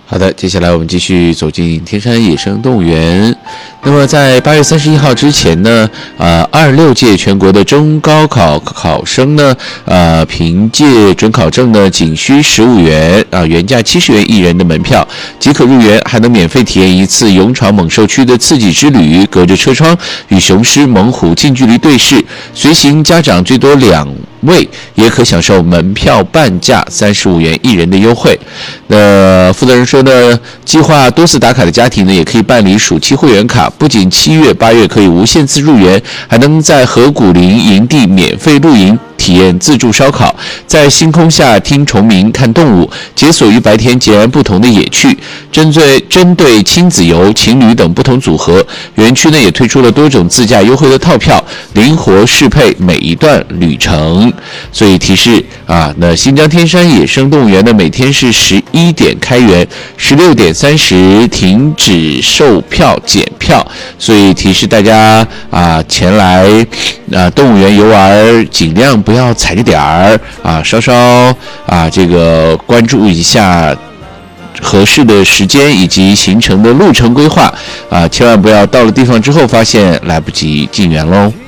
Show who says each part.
Speaker 1: 好的，接下来我们继续走进天山野生动物园。那么在8月31号之前呢，26届全国的中高考考生呢，凭借准考证呢，仅需15元原价70元一人的门票即可入园，还能免费体验一次勇闯猛兽区的刺激之旅，隔着车窗与雄狮、猛虎近距离对视，随行家长最多2位也可享受门票半价35元一人的优惠。那负责人说呢，计划多次打卡的家庭呢，也可以办理暑期会员卡，不仅7月、8月可以无限次入园，还能在河谷林营地免费露营，体验自助烧烤，在星空下听虫鸣、看动物，解锁与白天截然不同的野趣。针对亲子游、情侣等不同组合，园区呢也推出了多种自驾优惠的套票，灵活适配每一段旅程。所以提示那新疆天山野生动物园呢，每天是11点开园，16点30停止售票检票。所以提示大家前来动物园游玩，尽量不要踩着点儿稍稍这个关注一下合适的时间以及行程的路程规划千万不要到了地方之后发现来不及进园喽。